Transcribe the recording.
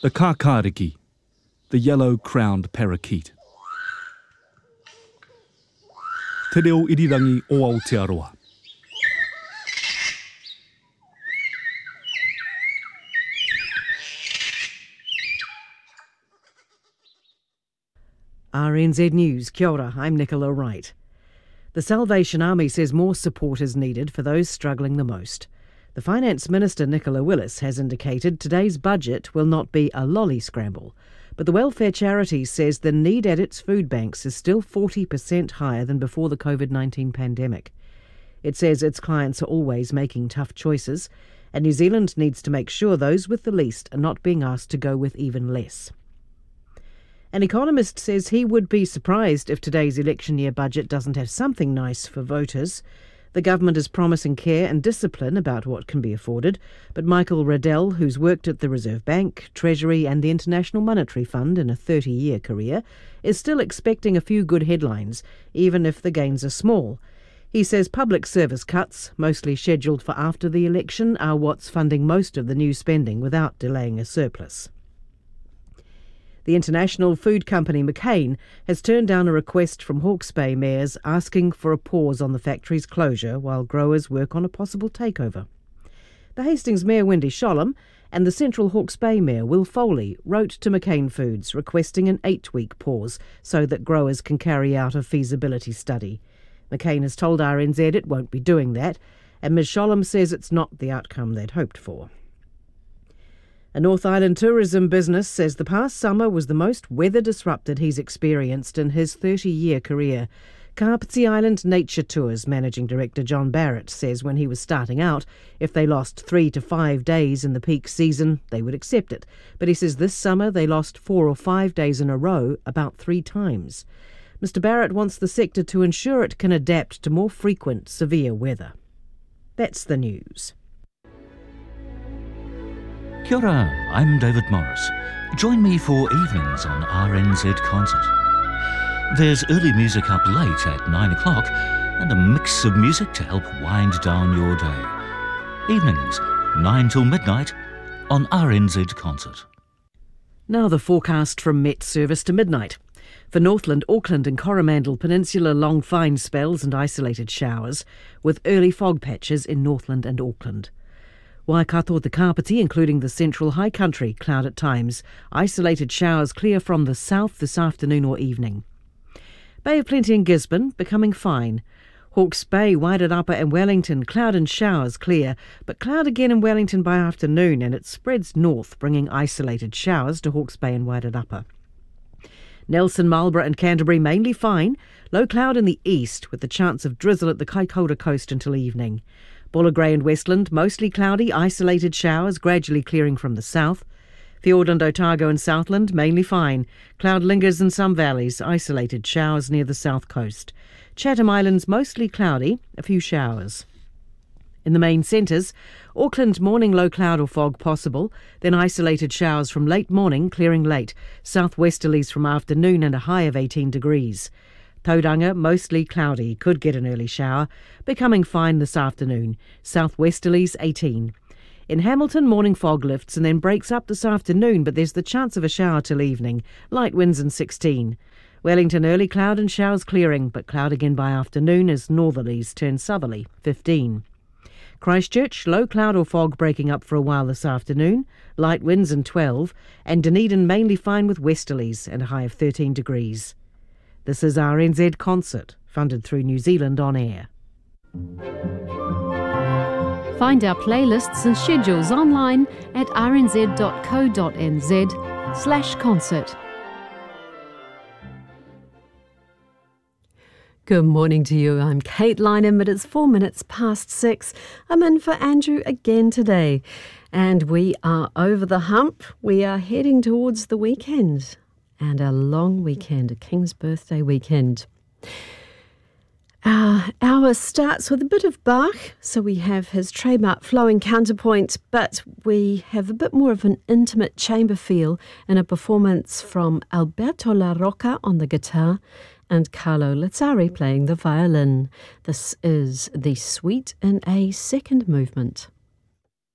The kākāriki, the yellow-crowned parakeet. Te reo irirangi o Aotearoa. RNZ News, kia ora, I'm Nicola Wright. The Salvation Army says more support is needed for those struggling the most. The Finance Minister, Nicola Willis, has indicated today's budget will not be a lolly scramble. But the welfare charity says the need at its food banks is still 40% higher than before the COVID-19 pandemic. It says its clients are always making tough choices, and New Zealand needs to make sure those with the least are not being asked to go with even less. An economist says he would be surprised if today's election year budget doesn't have something nice for voters. The government is promising care and discipline about what can be afforded, but Michael Riddell, who's worked at the Reserve Bank, Treasury and the International Monetary Fund in a 30-year career, is still expecting a few good headlines, even if the gains are small. He says public service cuts, mostly scheduled for after the election, are what's funding most of the new spending without delaying a surplus. The international food company McCain has turned down a request from Hawke's Bay mayors asking for a pause on the factory's closure while growers work on a possible takeover. The Hastings Mayor Wendy Sholem and the Central Hawke's Bay Mayor Will Foley wrote to McCain Foods requesting an 8-week pause so that growers can carry out a feasibility study. McCain has told RNZ it won't be doing that, and Ms Sholem says it's not the outcome they'd hoped for. A North Island tourism business says the past summer was the most weather disrupted he's experienced in his 30-year career. Kapiti Island Nature Tours Managing Director John Barrett says when he was starting out, if they lost 3 to 5 days in the peak season, they would accept it. But he says this summer they lost 4 or 5 days in a row, about 3 times. Mr Barrett wants the sector to ensure it can adapt to more frequent, severe weather. That's the news. Kia ora, I'm David Morris. Join me for evenings on RNZ Concert. There's early music up late at 9 o'clock and a mix of music to help wind down your day. Evenings, 9 till midnight on RNZ Concert. Now the forecast from Met Service to midnight. For Northland, Auckland and Coromandel Peninsula, long fine spells and isolated showers, with early fog patches in Northland and Auckland. Waikato to Kapiti, including the central high country, cloud at times. Isolated showers clear from the south this afternoon or evening. Bay of Plenty in Gisborne, becoming fine. Hawke's Bay, Wairarapa and Wellington, cloud and showers clear, but cloud again in Wellington by afternoon, and it spreads north, bringing isolated showers to Hawke's Bay and Wairarapa. Nelson, Marlborough and Canterbury mainly fine. Low cloud in the east, with the chance of drizzle at the Kaikoura coast until evening. Buller Grey and Westland, mostly cloudy, isolated showers gradually clearing from the south. Fiordland, Otago and Southland, mainly fine. Cloud lingers in some valleys, isolated showers near the south coast. Chatham Islands, mostly cloudy, a few showers. In the main centres, Auckland, morning low cloud or fog possible, then isolated showers from late morning, clearing late. Southwesterlies from afternoon and a high of 18 degrees. Tauranga, mostly cloudy, could get an early shower, becoming fine this afternoon. Southwesterlies 18. In Hamilton, morning fog lifts and then breaks up this afternoon, but there's the chance of a shower till evening. Light winds and 16. Wellington, early cloud and showers clearing, but cloud again by afternoon as northerlies turn southerly, 15. Christchurch, low cloud or fog breaking up for a while this afternoon, light winds and 12, and Dunedin mainly fine with westerlies and a high of 13 degrees. This is RNZ Concert, funded through New Zealand On Air. Find our playlists and schedules online at rnz.co.nz/concert. Good morning to you. I'm Kate Lynham, but it's 4 minutes past 6. I'm in for Andrew again today. And we are over the hump. We are heading towards the weekend. And a long weekend, a King's Birthday weekend. Our hour starts with a bit of Bach, so we have his trademark flowing counterpoint, but we have a bit more of an intimate chamber feel in a performance from Alberto La Rocca on the guitar and Carlo Lazzari playing the violin. This is the Suite in A second movement.